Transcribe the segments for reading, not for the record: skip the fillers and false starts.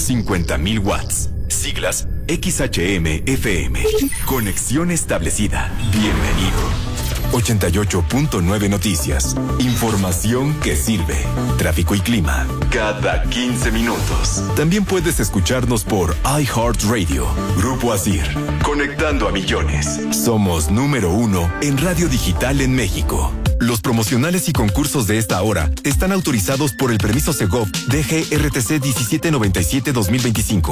50,000 watts. Siglas XHM-FM. Conexión establecida. Bienvenido. 88.9 Noticias. Información que sirve. Tráfico y clima. Cada 15 minutos. También puedes escucharnos por iHeartRadio. Grupo Asir. Conectando a millones. Somos número 1 en radio digital en México. Los promocionales y concursos de esta hora están autorizados por el permiso Segov DGRTC 1797-2025.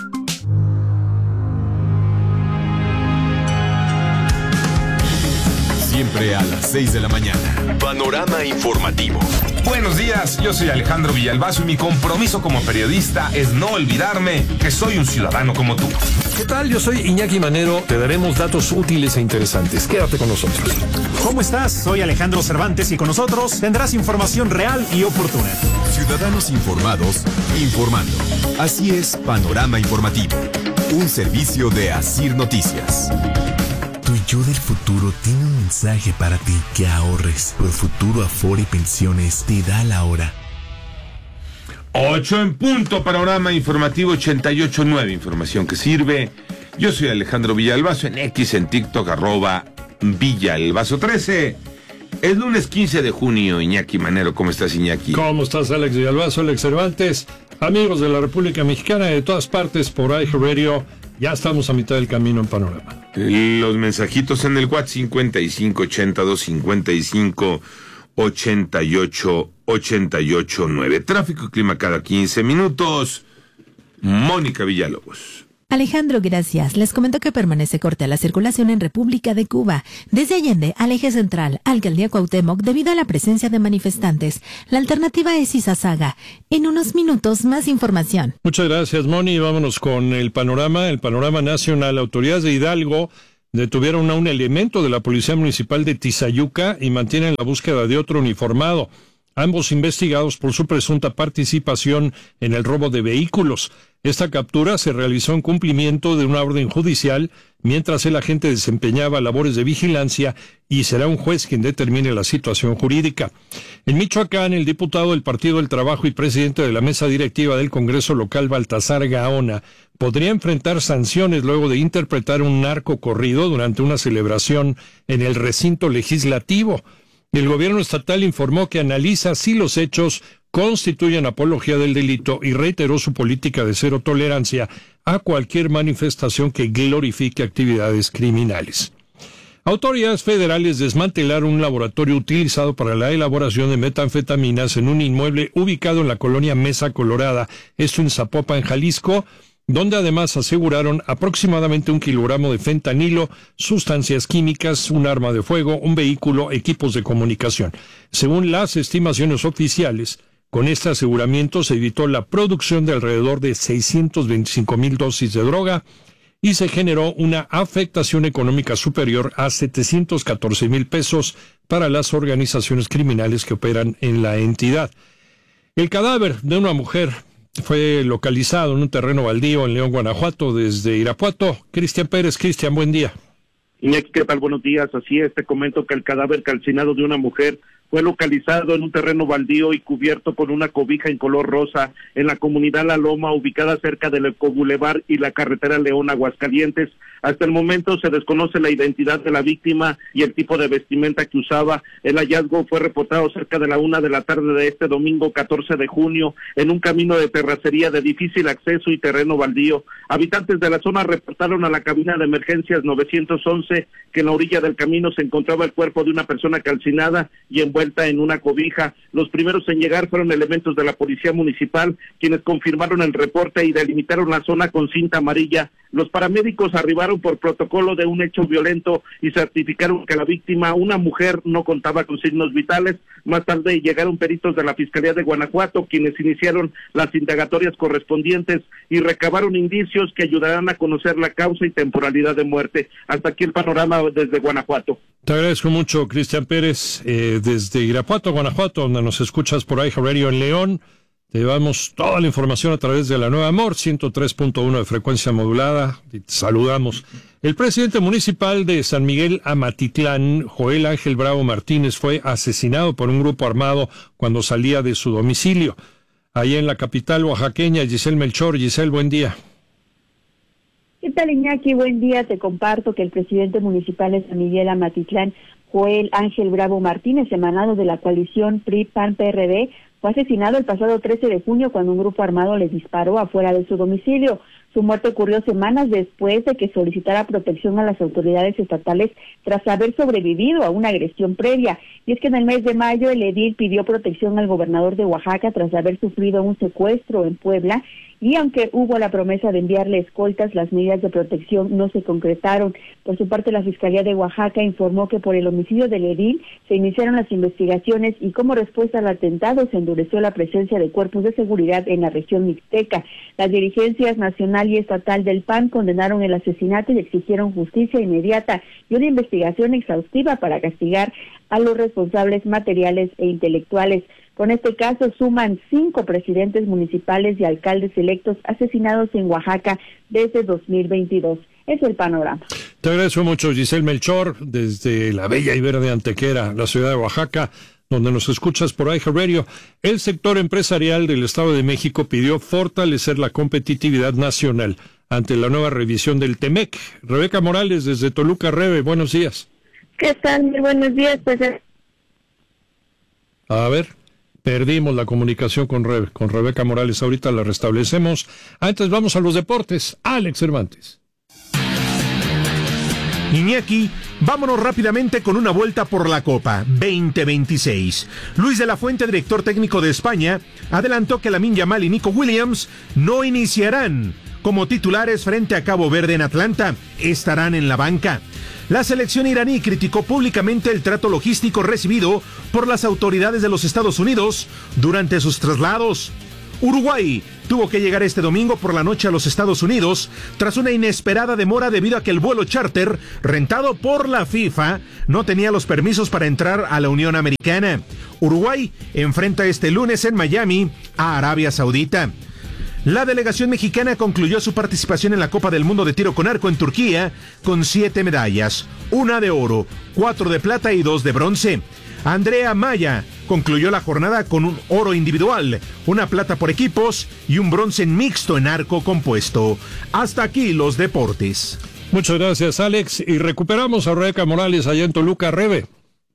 Siempre a las 6 de la mañana. Panorama informativo. Buenos días, yo soy Alejandro Villalbazo y mi compromiso como periodista es no olvidarme que soy un ciudadano como tú. ¿Qué tal? Yo soy Iñaki Manero. Te daremos datos útiles e interesantes. Quédate con nosotros. ¿Cómo estás? Soy Alejandro Cervantes y con nosotros tendrás información real y oportuna. Ciudadanos informados, informando. Así es Panorama Informativo. Un servicio de Asir Noticias. Tu yo del futuro tiene un mensaje para ti: que ahorres. Por Futuro Afore Pensiones te da la hora. 8 en punto, Panorama Informativo 88.9, información que sirve. Yo soy Alejandro Villalbazo, en X, en TikTok, @Villalbazo13. Es lunes 15 de junio, Iñaki Manero. ¿Cómo estás, Iñaki? ¿Cómo estás, Alex Villalbazo, Alex Cervantes? Amigos de la República Mexicana y de todas partes por iHeartRadio, ya estamos a mitad del camino en Panorama. Los mensajitos en el WhatsApp 5582558889. Tráfico y clima cada 15 minutos. Mónica Villalobos. Alejandro, gracias. Les comento que permanece corta la circulación en República de Cuba, desde Allende al eje central, Alcaldía Cuauhtémoc, debido a la presencia de manifestantes. La alternativa es Izazaga. En unos minutos, más información. Muchas gracias, Moni. Vámonos con el panorama nacional. Autoridades de Hidalgo detuvieron a un elemento de la Policía Municipal de Tizayuca y mantienen la búsqueda de otro uniformado. Ambos investigados por su presunta participación en el robo de vehículos. Esta captura se realizó en cumplimiento de una orden judicial mientras el agente desempeñaba labores de vigilancia y será un juez quien determine la situación jurídica. En Michoacán, el diputado del Partido del Trabajo y presidente de la mesa directiva del Congreso local, Baltasar Gaona, podría enfrentar sanciones luego de interpretar un narcocorrido durante una celebración en el recinto legislativo. El gobierno estatal informó que analiza si los hechos constituyen apología del delito y reiteró su política de cero tolerancia a cualquier manifestación que glorifique actividades criminales. Autoridades federales desmantelaron un laboratorio utilizado para la elaboración de metanfetaminas en un inmueble ubicado en la colonia Mesa Colorada, esto en Zapopan, Jalisco, donde además aseguraron aproximadamente 1 kilogramo de fentanilo, sustancias químicas, un arma de fuego, un vehículo, equipos de comunicación. Según las estimaciones oficiales, con este aseguramiento se evitó la producción de alrededor de 625,000 dosis de droga y se generó una afectación económica superior a 714,000 pesos para las organizaciones criminales que operan en la entidad. El cadáver de una mujer fue localizado en un terreno baldío en León, Guanajuato, desde Irapuato. Cristian Pérez. Cristian, buen día. Iñaki, ¿qué tal? Buenos días. Así es, te comento que el cadáver calcinado de una mujer fue localizado en un terreno baldío y cubierto con una cobija en color rosa en la comunidad La Loma, ubicada cerca del Ecobulevar y la carretera León Aguascalientes. Hasta el momento se desconoce la identidad de la víctima y el tipo de vestimenta que usaba. El hallazgo fue reportado cerca de la 1 de la tarde de este domingo 14 de junio en un camino de terracería de difícil acceso y terreno baldío. Habitantes de la zona reportaron a la cabina de emergencias 911 que en la orilla del camino se encontraba el cuerpo de una persona calcinada y envuelta en una cobija. Los primeros en llegar fueron elementos de la policía municipal, quienes confirmaron el reporte y delimitaron la zona con cinta amarilla. Los paramédicos arribaron por protocolo de un hecho violento y certificaron que la víctima, una mujer, no contaba con signos vitales. Más tarde llegaron peritos de la Fiscalía de Guanajuato, quienes iniciaron las indagatorias correspondientes y recabaron indicios que ayudarán a conocer la causa y temporalidad de muerte. Hasta aquí el panorama desde Guanajuato. Te agradezco mucho, Cristian Pérez, desde Irapuato, Guanajuato, donde nos escuchas por iHeartRadio en León. Te llevamos toda la información a través de la Nueva Amor, 103.1 de frecuencia modulada. Y te saludamos. El presidente municipal de San Miguel Amatitlán, Joel Ángel Bravo Martínez, fue asesinado por un grupo armado cuando salía de su domicilio. ahí en la capital oaxaqueña, Giselle Melchor. Giselle, buen día. ¿Qué tal, Iñaki? Buen día. Te comparto que el presidente municipal de San Miguel Amatitlán, Joel Ángel Bravo Martínez, emanado de la coalición PRI-PAN-PRD, fue asesinado el pasado 13 de junio cuando un grupo armado le disparó afuera de su domicilio. Su muerte ocurrió semanas después de que solicitara protección a las autoridades estatales tras haber sobrevivido a una agresión previa. Y es que en el mes de mayo el edil pidió protección al gobernador de Oaxaca tras haber sufrido un secuestro en Puebla, y aunque hubo la promesa de enviarle escoltas, las medidas de protección no se concretaron. Por su parte, la Fiscalía de Oaxaca informó que por el homicidio del edil se iniciaron las investigaciones y como respuesta al atentado se endureció la presencia de cuerpos de seguridad en la región mixteca. Las dirigencias nacional y estatal del PAN condenaron el asesinato y exigieron justicia inmediata y una investigación exhaustiva para castigar a los responsables materiales e intelectuales. Con este caso suman 5 presidentes municipales y alcaldes electos asesinados en Oaxaca desde 2022. Es el panorama. Te agradezco mucho, Giselle Melchor, desde la bella y verde Antequera, la ciudad de Oaxaca, donde nos escuchas por iHeartRadio. El sector empresarial del Estado de México pidió fortalecer la competitividad nacional ante la nueva revisión del TEMEC. Rebeca Morales, desde Toluca. Rebe, buenos días. ¿Qué tal? Muy buenos días. Pues a ver, perdimos la comunicación con Rebeca Morales. Ahorita la restablecemos. Antes vamos a los deportes. Alex Cervantes. Iñaki, vámonos rápidamente con una vuelta por la Copa 2026. Luis de la Fuente, director técnico de España, adelantó que Lamine Yamal y Nico Williams no iniciarán como titulares frente a Cabo Verde en Atlanta, estarán en la banca. La selección iraní criticó públicamente el trato logístico recibido por las autoridades de los Estados Unidos durante sus traslados. Uruguay tuvo que llegar este domingo por la noche a los Estados Unidos tras una inesperada demora debido a que el vuelo charter rentado por la FIFA no tenía los permisos para entrar a la Unión Americana. Uruguay enfrenta este lunes en Miami a Arabia Saudita. La delegación mexicana concluyó su participación en la Copa del Mundo de Tiro con Arco en Turquía con 7 medallas, 1 de oro, 4 de plata y 2 de bronce. Andrea Maya concluyó la jornada con un oro individual, una plata por equipos y un bronce en mixto en arco compuesto. Hasta aquí los deportes. Muchas gracias, Alex. Y recuperamos a Rebeca Morales allá en Toluca. Rebe.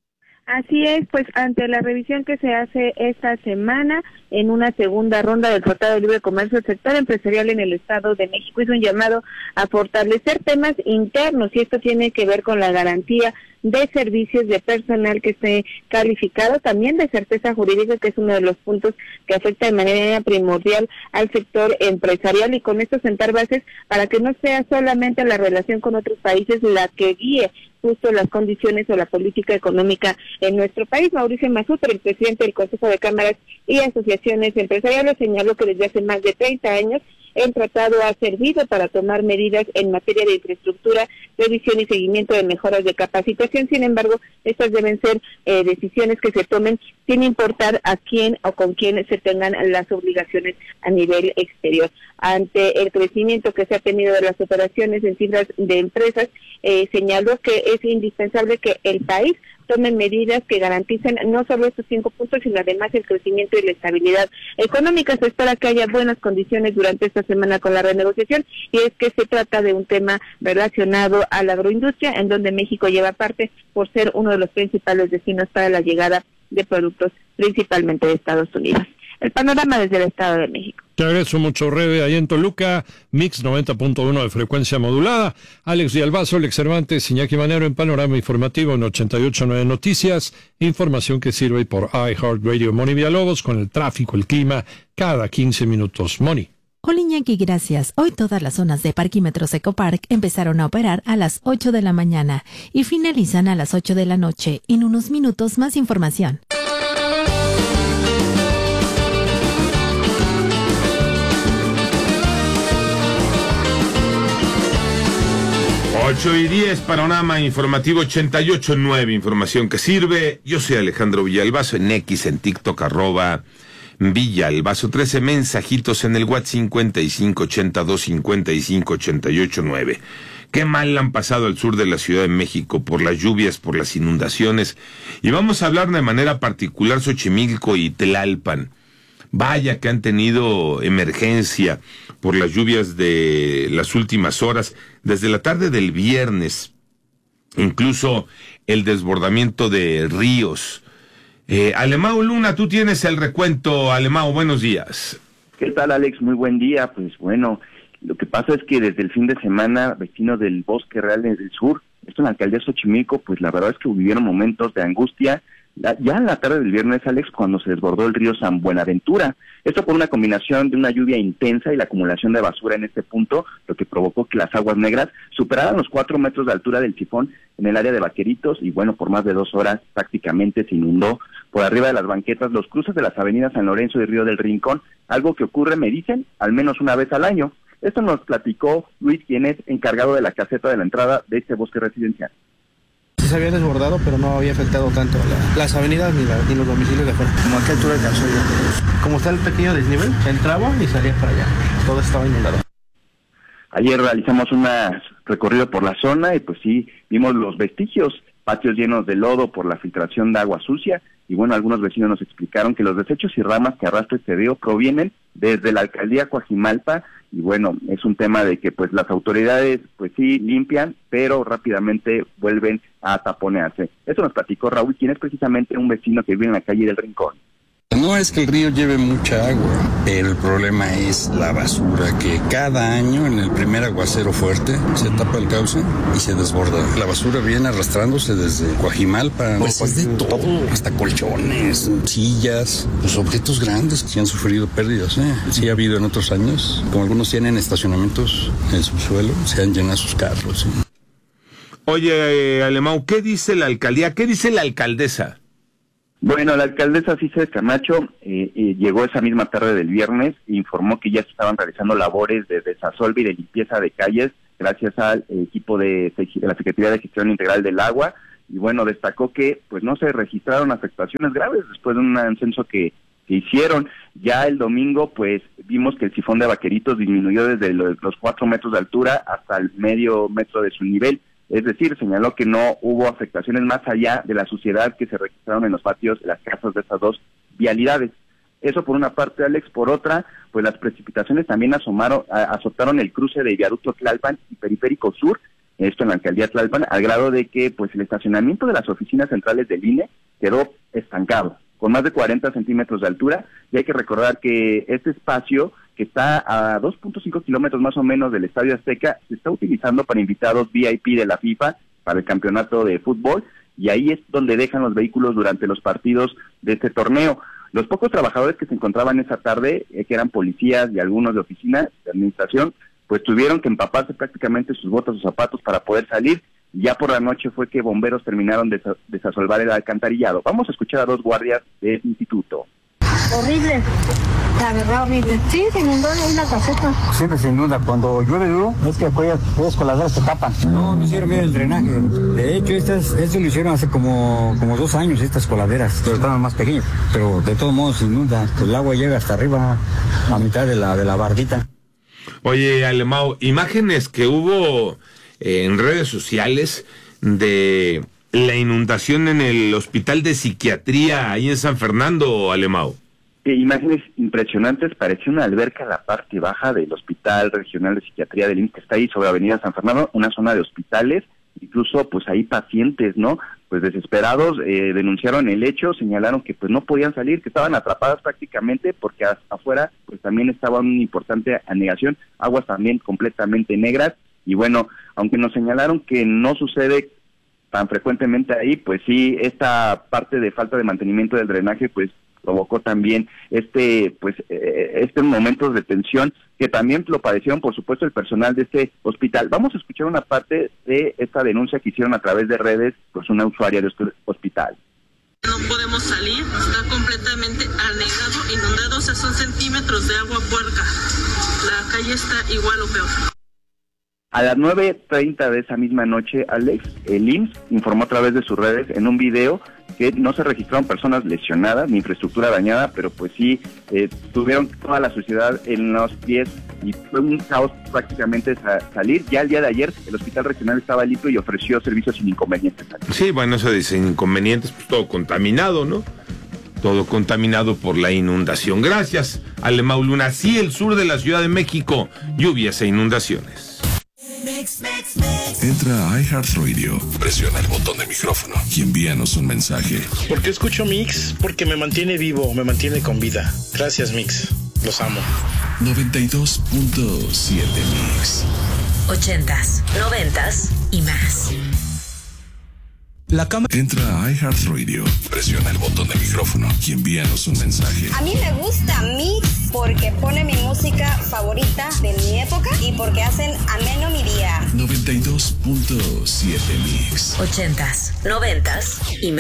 Así es, pues ante la revisión que se hace esta semana en una segunda ronda del Tratado de Libre Comercio, el sector empresarial en el Estado de México hizo un llamado a fortalecer temas internos y esto tiene que ver con la garantía de servicios de personal que esté calificado, también de certeza jurídica, que es uno de los puntos que afecta de manera primordial al sector empresarial, y con esto sentar bases para que no sea solamente la relación con otros países la que guíe justo las condiciones o la política económica en nuestro país. Mauricio Mazzuter, el presidente del Consejo de Cámaras y Asociaciones Empresariales, señaló que desde hace más de 30 años el tratado ha servido para tomar medidas en materia de infraestructura, revisión y seguimiento de mejoras de capacitación. Sin embargo, estas deben ser decisiones que se tomen sin importar a quién o con quién se tengan las obligaciones a nivel exterior. Ante el crecimiento que se ha tenido de las operaciones en cifras de empresas, señaló que es indispensable que el país tomen medidas que garanticen no solo estos 5 puntos, sino además el crecimiento y la estabilidad económica. Se espera que haya buenas condiciones durante esta semana con la renegociación, y es que se trata de un tema relacionado a la agroindustria, en donde México lleva parte por ser uno de los principales destinos para la llegada de productos, principalmente de Estados Unidos. El panorama desde el Estado de México. Te agradezco mucho, Rebe, ahí en Toluca, Mix 90.1 de frecuencia modulada. Alex Villalbazo, Alex Cervantes, Iñaki Manero en Panorama Informativo en 88.9 Noticias. Información que sirve por iHeartRadio. Moni Villalobos con el tráfico, el clima, cada 15 minutos. Moni. Hola Iñaki, gracias. Hoy todas las zonas de Parquímetros Ecopark empezaron a operar a las 8 de la mañana y finalizan a las 8 de la noche. En unos minutos más información. 8:10, Panorama Informativo 88.9, información que sirve. Yo soy Alejandro Villalbazo, en X, en TikTok, @Villalbazo. 13 mensajitos en el WhatsApp 5582558889. Qué mal han pasado al sur de la Ciudad de México por las lluvias, por las inundaciones. Y vamos a hablar de manera particular Xochimilco y Tlalpan. Vaya que han tenido emergencia por las lluvias de las últimas horas, desde la tarde del viernes, incluso el desbordamiento de ríos. Alemão Luna, tú tienes el recuento. Alemão, buenos días. ¿Qué tal, Alex? Muy buen día. Pues bueno, lo que pasa es que desde el fin de semana, vecinos del Bosque Real del Sur, esto en la alcaldía de Xochimilco, pues la verdad es que vivieron momentos de angustia. Ya en la tarde del viernes, Alex, cuando se desbordó el río San Buenaventura. Esto por una combinación de una lluvia intensa y la acumulación de basura en este punto, lo que provocó que las aguas negras superaran los 4 metros de altura del sifón en el área de Vaqueritos, y bueno, por más de 2 horas prácticamente se inundó por arriba de las banquetas los cruces de las avenidas San Lorenzo y Río del Rincón, algo que ocurre, me dicen, al menos una vez al año. Esto nos platicó Luis, quien es encargado de la caseta de la entrada de este bosque residencial. Se había desbordado, pero no había afectado tanto las avenidas ni los domicilios de afuera. ¿Como a qué altura alcanzó ya? Como está el pequeño desnivel, entraba y salía para allá. Todo estaba inundado. Ayer realizamos un recorrido por la zona y pues sí, vimos los vestigios, patios llenos de lodo por la filtración de agua sucia, y bueno, algunos vecinos nos explicaron que los desechos y ramas que arrastra este río provienen desde la alcaldía Coajimalpa, y bueno, es un tema de que pues las autoridades pues sí limpian, pero rápidamente vuelven a taponearse. Eso nos platicó Raúl, quien es precisamente un vecino que vive en la calle del Rincón. No es que el río lleve mucha agua, pero el problema es la basura, que cada año en el primer aguacero fuerte se tapa el cauce y se desborda. La basura viene arrastrándose desde Coajimalpa, pues es de todo, hasta colchones, sillas, los objetos grandes que han sufrido pérdidas. Sí ha habido en otros años, como algunos tienen estacionamientos en el subsuelo, se han llenado sus carros. Oye, Alemão, ¿qué dice la alcaldía? ¿Qué dice la alcaldesa? Bueno, la alcaldesa Cícera Camacho llegó esa misma tarde del viernes e informó que ya se estaban realizando labores de desasolve y de limpieza de calles gracias al equipo de la Secretaría de Gestión Integral del Agua, y bueno, destacó que pues no se registraron afectaciones graves después de un censo que hicieron. Ya el domingo pues vimos que el sifón de Vaqueritos disminuyó desde los 4 metros de altura hasta el medio metro de su nivel. Es decir, señaló que no hubo afectaciones más allá de la suciedad que se registraron en los patios de las casas de estas dos vialidades. Eso por una parte, Alex. Por otra, pues las precipitaciones también azotaron el cruce de Viaducto Tlalpan y Periférico Sur, esto en la alcaldía Tlalpan, al grado de que pues el estacionamiento de las oficinas centrales del INE quedó estancado, con más de 40 centímetros de altura, y hay que recordar que este espacio, que está a 2.5 kilómetros más o menos del Estadio Azteca, se está utilizando para invitados VIP de la FIFA para el campeonato de fútbol, y ahí es donde dejan los vehículos durante los partidos de este torneo. Los pocos trabajadores que se encontraban esa tarde, que eran policías y algunos de oficina, de administración, pues tuvieron que empaparse prácticamente sus botas o zapatos para poder salir. Ya por la noche fue que bomberos terminaron de desasolvar el alcantarillado. Vamos a escuchar a 2 guardias del instituto. Horrible, la verdad horrible. Sí, se inundó en una caseta. Siempre se inunda, cuando llueve duro, es que aquellas coladeras se tapan. No hicieron bien el drenaje. De hecho, esto lo hicieron hace como 2 años, estas coladeras, pero estaban más pequeñas. Pero de todos modos se inunda, el agua llega hasta arriba, a mitad de la bardita. Oye, Alemão, imágenes que hubo en redes sociales de la inundación en el Hospital de Psiquiatría ahí en San Fernando, Alemão. Imágenes impresionantes, parecía una alberca en la parte baja del Hospital Regional de Psiquiatría del IMSS, que está ahí sobre Avenida San Fernando, una zona de hospitales. Incluso pues ahí pacientes, ¿no? Pues desesperados, denunciaron el hecho, señalaron que pues no podían salir, que estaban atrapadas prácticamente porque afuera pues también estaba una importante anegación, aguas también completamente negras. Y bueno, aunque nos señalaron que no sucede tan frecuentemente ahí, pues sí, esta parte de falta de mantenimiento del drenaje pues provocó también estos momentos de tensión que también lo padecieron, por supuesto, el personal de este hospital. Vamos a escuchar una parte de esta denuncia que hicieron a través de redes, pues una usuaria de este hospital. No podemos salir, está completamente anegado, inundado, o sea, son centímetros de agua puerca. La calle está igual o peor. A las 9:30 de esa misma noche, Alex, el IMSS informó a través de sus redes en un video que no se registraron personas lesionadas ni infraestructura dañada, pero pues sí tuvieron toda la suciedad en los pies y fue un caos prácticamente salir. Ya el día de ayer el Hospital Regional estaba listo y ofreció servicios sin inconvenientes. Sí, bueno, eso de sin inconvenientes, pues todo contaminado, ¿no? todo contaminado por la inundación. Gracias, Alemão Luna. Sí, el sur de la Ciudad de México, lluvias e inundaciones. Entra a iHeartRadio, presiona el botón de micrófono y envíanos un mensaje. ¿Por qué escucho Mix? Porque me mantiene vivo, me mantiene con vida. Gracias, Mix. Los amo. 92.7 Mix. 80s, 90s y más. Entra a iHeartRadio, presiona el botón de micrófono y envíanos un mensaje. A mí me gusta Mix porque pone mi música favorita de mi época y porque hacen ameno mi día. 92.7 Mix. 80s, 90s y más.